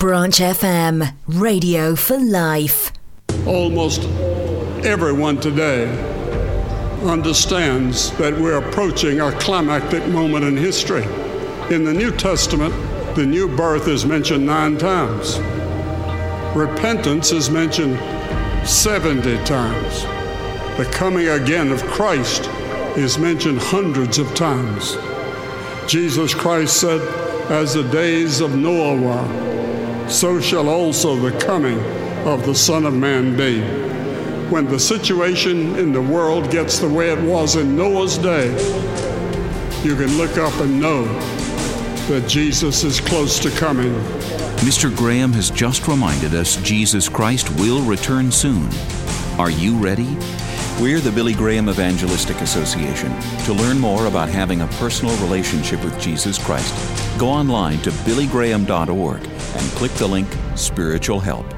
Branch FM, radio for life. Almost everyone today understands that we're approaching a climactic moment in history. In the New Testament, the new birth is mentioned 9 times. Repentance is mentioned 70 times. The coming again of Christ is mentioned hundreds of times. Jesus Christ said, "As the days of Noah were, so shall also the coming of the Son of Man be." When the situation in the world gets the way it was in Noah's day, you can look up and know that Jesus is close to coming. Mr. Graham has just reminded us Jesus Christ will return soon. Are you ready? We're the Billy Graham Evangelistic Association. To learn more about having a personal relationship with Jesus Christ, go online to billygraham.org and click the link Spiritual Help.